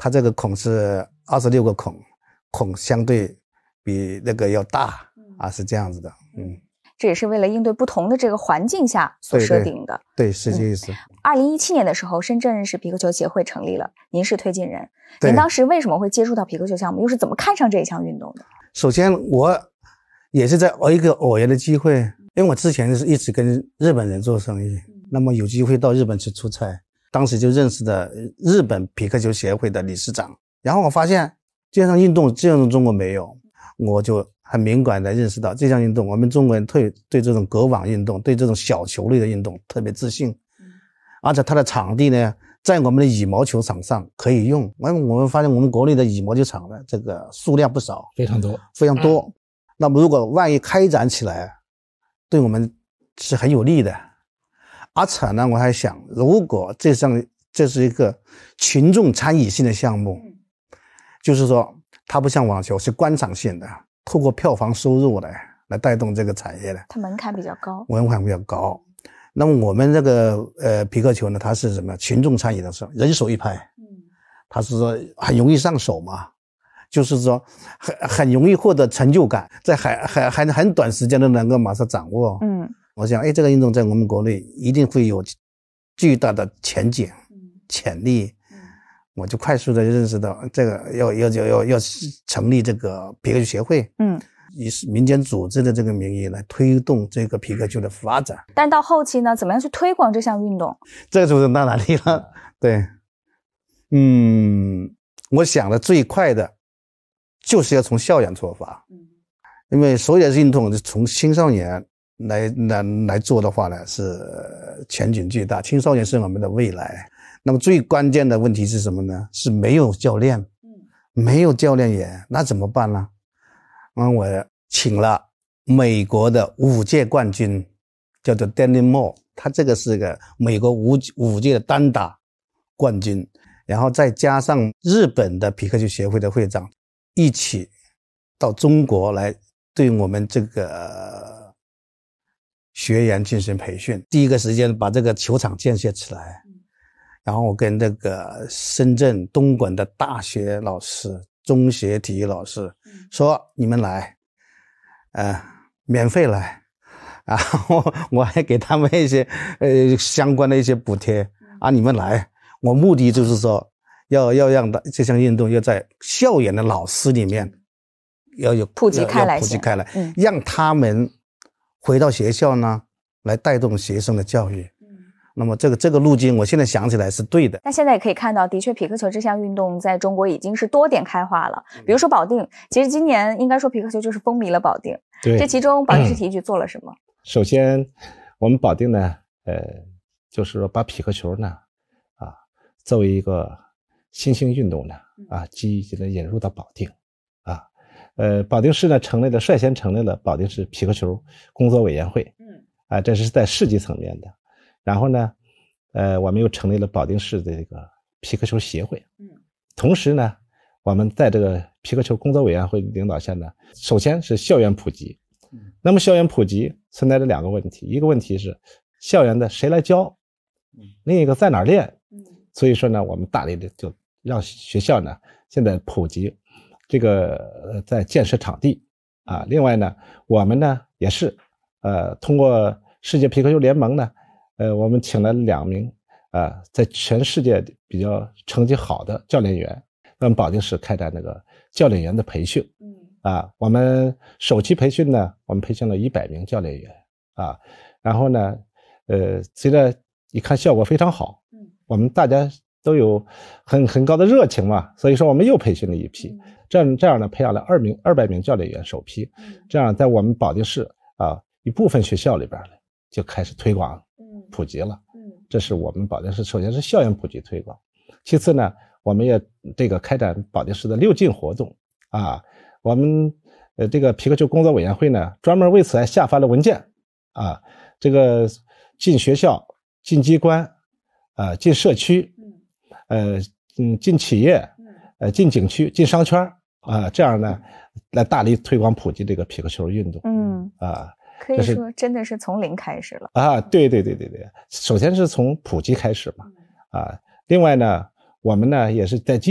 它这个孔是26个孔相对比那个要大啊，是这样子的。 这也是为了应对不同的这个环境下所设定的。 对，是这个意思。 2017年的时候，深圳市匹克球协会成立了，您是推进人。您当时为什么会接触到匹克球项目，又是怎么看上这一项运动的？ 首先我也是在一个偶然的机会，因为我之前是一直跟日本人做生意，那么有机会到日本去出差，当时就认识的日本匹克球协会的理事长，然后我发现这项运动中国没有，我就很敏感地认识到这项运动我们中国人对这种隔网运动，对这种小球类的运动特别自信，而且它的场地呢在我们的羽毛球场上可以用。我们发现我们国内的羽毛球场的这个数量不少， 非常多。 那么如果万一开展起来，对我们是很有利的。而且呢，我还想，如果这是一个群众参与性的项目，就是说它不像网球是观赏性的，透过票房收入来带动这个产业的， 它门槛比较高。 那么我们这个匹克球呢，它是什么？群众参与的时候，人手一拍，它是说很容易上手嘛，就是说很容易获得成就感，在很短时间都能够马上掌握。我想，这个运动在我们国内一定会有巨大的前景、潜力。我就快速的认识到，这个要成立这个匹克球协会。以民间组织的这个名义来推动这个匹克球的发展。 但到后期呢，怎么样去推广这项运动？ 这个就是到哪里了？对，我想的最快的就是要从校园出发，因为所有的运动从青少年来做的话呢，是前景巨大。青少年是我们的未来。那么最关键的问题是什么呢？是没有教练，没有教练员，那怎么办呢？我请了美国的5届冠军，叫做 Danny Moore， 他这个是个美国五届的单打冠军，然后再加上日本的匹克球协会的会长，一起到中国来对我们这个学员进行培训。第一个时间把这个球场建设起来，然后我跟这个深圳东莞的大学老师、中学体育老师说，你们来免费来，然后我还给他们一些相关的一些补贴啊，你们来。我目的就是说要让这项运动要在校园的老师里面要有普及开来， 让他们回到学校呢来带动学生的教育。那么这个路径我现在想起来是对的。 但现在也可以看到，的确匹克球这项运动在中国已经是多点开化了。比如说保定，其实今年应该说匹克球就是风靡了保定。 对， 这其中保定市体育局做了什么？ 首先我们保定呢就是说把匹克球呢作为一个新兴运动呢积极的引入到保定保定市呢率先成立了保定市匹克球工作委员会这是在市级层面的。然后呢我们又成立了保定市的这个匹克球协会。同时呢我们在这个匹克球工作委员会领导下呢，首先是校园普及。那么校园普及存在着2个问题，一个问题是校园的谁来教，另一个在哪儿练。所以说呢我们大力的就让学校呢现在普及这个在建设场地另外呢我们呢也是通过世界匹克球联盟呢我们请了2名在全世界比较成绩好的教练员，让保定市开展那个教练员的培训。我们首期培训呢，我们培训了100名教练员然后呢随着一看效果非常好，我们大家都有很高的热情嘛，所以说我们又培训了一批，这样呢培养了200名教练员首批。这样在我们保定市一部分学校里边就开始推广普及了。这是我们保定市首先是校园普及推广，其次呢我们也这个开展保定市的6进活动我们这个匹克球工作委员会呢专门为此还下发了文件这个进学校、进机关进社区进企业进景区、进商圈这样呢来大力推广普及这个匹克球运动。 可以说真的是从零开始了对，首先是从普及开始嘛另外呢我们呢也是在